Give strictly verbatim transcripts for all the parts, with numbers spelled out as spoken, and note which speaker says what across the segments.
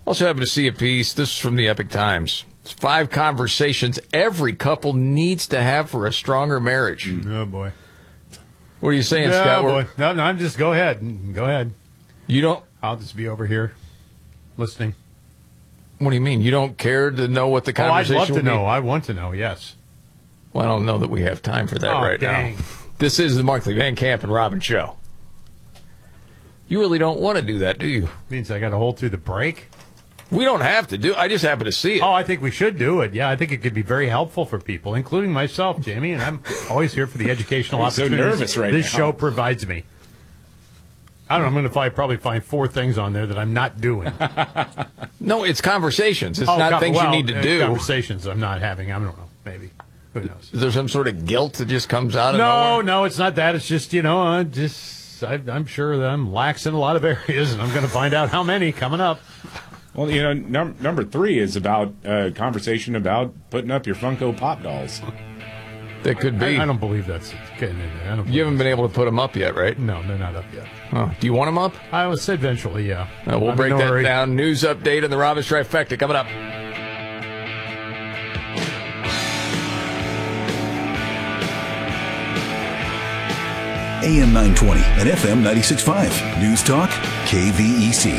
Speaker 1: Also happened to see a piece. This is from the Epic Times. It's five conversations every couple needs to have for a stronger marriage.
Speaker 2: Oh, boy.
Speaker 1: What are you saying,
Speaker 2: oh,
Speaker 1: Scott?
Speaker 2: Boy. No, no, I'm just, go ahead. Go ahead.
Speaker 1: You don't?
Speaker 2: I'll just be over here listening.
Speaker 1: What do you mean? You don't care to know what the conversation
Speaker 2: Oh, I'd love to
Speaker 1: will be?
Speaker 2: know. I want to know, yes.
Speaker 1: Well, I don't know that we have time for that
Speaker 2: oh,
Speaker 1: right
Speaker 2: dang.
Speaker 1: now. This is the Markley, Van Camp, and Robin show. You really don't want to do that, do you?
Speaker 2: Means I got to hold through the break?
Speaker 1: We don't have to do I just happen to see it.
Speaker 2: Oh, I think we should do it. Yeah, I think it could be very helpful for people, including myself, Jamie, and I'm always here for the educational
Speaker 3: I'm so
Speaker 2: opportunities
Speaker 3: nervous right
Speaker 2: this
Speaker 3: now.
Speaker 2: show provides me. I don't know. I'm going to find, probably find four things on there that I'm not doing.
Speaker 1: No, it's conversations. It's
Speaker 2: oh,
Speaker 1: not
Speaker 2: com-
Speaker 1: things
Speaker 2: well,
Speaker 1: you need to
Speaker 2: uh,
Speaker 1: do.
Speaker 2: Conversations I'm not having. I don't know. Maybe. Who knows?
Speaker 1: Is there some sort of guilt that just comes out of
Speaker 2: No,
Speaker 1: nowhere?
Speaker 2: no, it's not that. It's just, you know, I just I, I'm sure that I'm lax in a lot of areas, and I'm going to find out how many coming up.
Speaker 3: Well, you know, num- number three is about a uh, conversation about putting up your Funko Pop dolls.
Speaker 1: That could be.
Speaker 2: I, I don't believe that's getting in there. I don't
Speaker 1: You haven't been
Speaker 2: that's-
Speaker 1: able to put them up yet, right?
Speaker 2: No, they're not up yet.
Speaker 1: Oh, do you want them up?
Speaker 2: I would say eventually, yeah.
Speaker 1: Uh, we'll
Speaker 2: I'm
Speaker 1: break
Speaker 2: in no
Speaker 1: that
Speaker 2: hurry.
Speaker 1: down. News update on the Robin Trifecta coming up.
Speaker 4: A M nine twenty and F M ninety-six point five. News Talk, K V E C.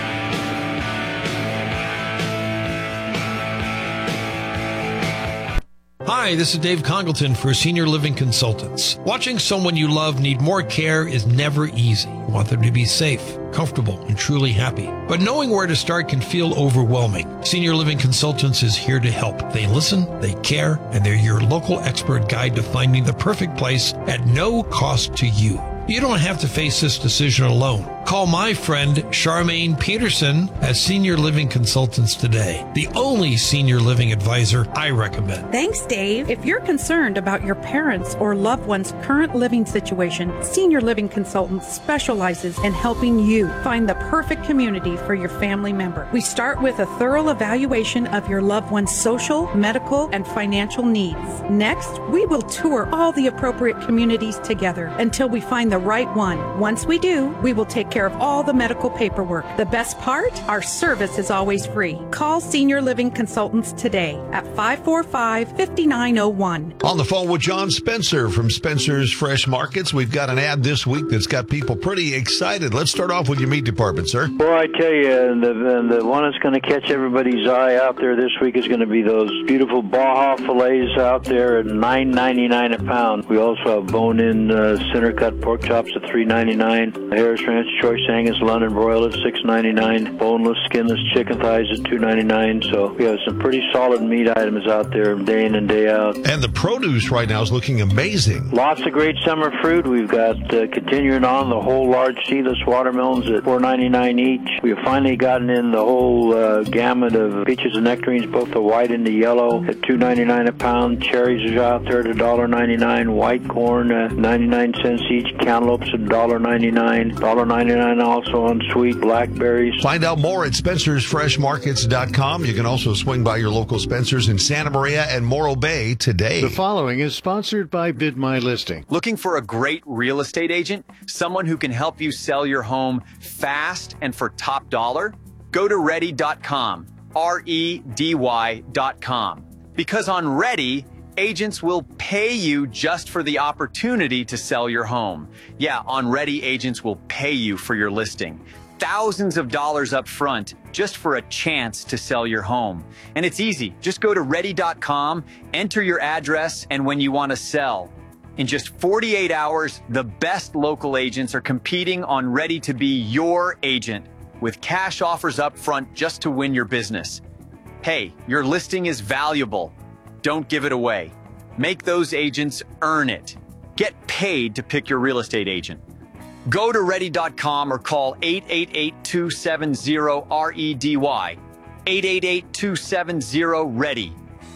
Speaker 5: Hi, this is Dave Congleton for Senior Living Consultants. Watching someone you love need more care is never easy. You want them to be safe, comfortable, and truly happy. But knowing where to start can feel overwhelming. Senior Living Consultants is here to help. They listen, they care, and they're your local expert guide to finding the perfect place at no cost to you. You don't have to face this decision alone. Call my friend Charmaine Peterson at Senior Living Consultants today, the only senior living advisor I recommend.
Speaker 6: Thanks, Dave. If you're concerned about your parents' or loved one's current living situation, Senior Living Consultants specializes in helping you find the perfect community for your family member. We start with a thorough evaluation of your loved one's social, medical, and financial needs. Next, we will tour all the appropriate communities together until we find the right one. Once we do, we will take care of all the medical paperwork. The best part? Our service is always free. Call Senior Living Consultants today at five four five, five nine zero one.
Speaker 7: On the phone with John Spencer from Spencer's Fresh Markets. We've got an ad this week that's got people pretty excited. Let's start off with your meat department, sir.
Speaker 8: Well, I tell you, the, the one that's going to catch everybody's eye out there this week is going to be those beautiful Baja fillets out there at nine ninety-nine a pound. We also have bone-in uh, center-cut pork chops at three ninety-nine. Harris Ranch Choice Angus London broil at six ninety-nine. Boneless, skinless chicken thighs at two ninety-nine. So we have some pretty solid meat items out there day in and day out.
Speaker 7: And the produce right now is looking amazing.
Speaker 8: Lots of great summer fruit. We've got uh, continuing on the whole large seedless watermelons at four ninety-nine each. We've finally gotten in the whole uh, gamut of peaches and nectarines, both the white and the yellow, at two ninety-nine a pound. Cherries are out there at one ninety-nine. White corn, uh, ninety-nine cents each. Cantaloupes at one ninety-nine. one ninety-nine also on sweet blackberries.
Speaker 7: Find out more at spencers fresh markets dot com. You can also swing by your local Spencer's in Santa Maria and Morro Bay today.
Speaker 9: The following is sponsored by Bid My Listing.
Speaker 10: Looking for a great real estate agent? Someone who can help you sell your home fast and for top dollar? Go to ready dot com, R E D Y dot com. Because on Ready, agents will pay you just for the opportunity to sell your home. Yeah, on Ready, agents will pay you for your listing. Thousands of dollars up front just for a chance to sell your home. And it's easy. Just go to ready dot com, enter your address, and when you want to sell. In just forty-eight hours, the best local agents are competing on Ready to be your agent with cash offers up front just to win your business. Hey, your listing is valuable. Don't give it away. Make those agents earn it. Get paid to pick your real estate agent. Go to ready dot com or call eight eight eight, two seven zero, R E D Y. eight eight eight, two seven zero, READY.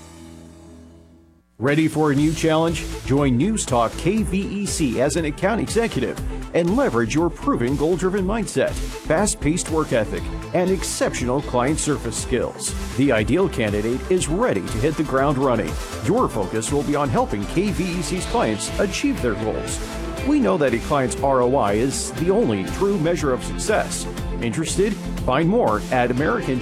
Speaker 11: Ready for a new challenge? Join News Talk K V E C as an account executive and leverage your proven goal-driven mindset, fast-paced work ethic, and exceptional client service skills. The ideal candidate is ready to hit the ground running. Your focus will be on helping K V E C's clients achieve their goals. We know that a client's R O I is the only true measure of success. Interested? Find more at American